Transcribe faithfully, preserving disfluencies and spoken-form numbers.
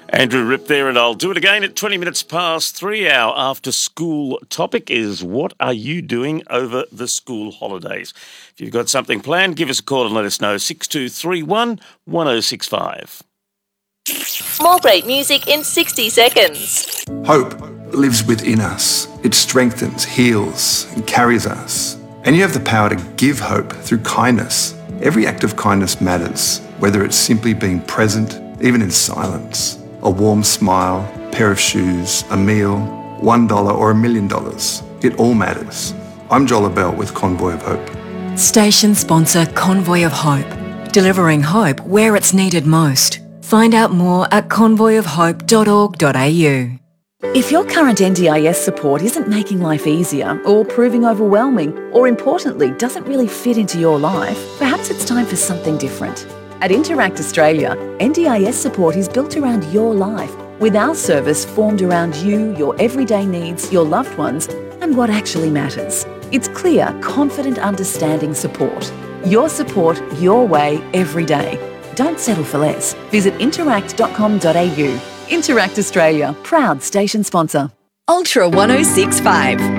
Andrew Rip there, and I'll do it again at twenty minutes past three. Our after-school topic is, what are you doing over the school holidays? If you've got something planned, give us a call and let us know. six two three one, one oh six five. More great music in sixty seconds. Hope lives within us. It strengthens, heals, and carries us. And you have the power to give hope through kindness. Every act of kindness matters, whether it's simply being present, even in silence. A warm smile, a pair of shoes, a meal, one dollar or a million dollars. It all matters. I'm Joel Abell with Convoy of Hope. Station sponsor Convoy of Hope. Delivering hope where it's needed most. Find out more at convoy of hope dot org dot a u. If your current N D I S support isn't making life easier or proving overwhelming, or importantly, doesn't really fit into your life, perhaps it's time for something different. At Interact Australia, N D I S support is built around your life, with our service formed around you, your everyday needs, your loved ones, and what actually matters. It's clear, confident, understanding support. Your support, your way, every day. Don't settle for less. Visit interact dot com dot a u. Interact Australia, proud station sponsor. Ultra one oh six point five.